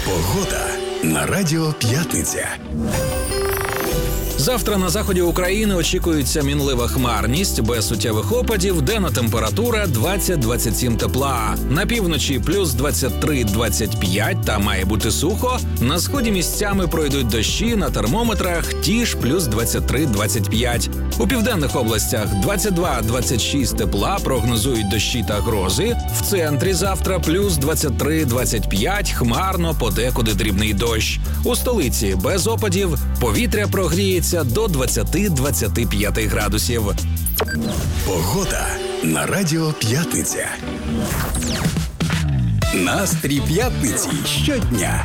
Погода на Радіо П'ятниця. Завтра на заході України очікується мінлива хмарність, без суттєвих опадів, денна температура 20-27 тепла. На півночі плюс 23-25 та має бути сухо. На сході місцями пройдуть дощі, на термометрах ті ж плюс 23-25. У південних областях 22-26 тепла, прогнозують дощі та грози. В центрі завтра плюс 23-25, хмарно, подекуди дрібний дощ. У столиці без опадів, повітря прогріється до 20-25 градусів. Погода на Радіо П'ятниця. Настрій п'ятниці щодня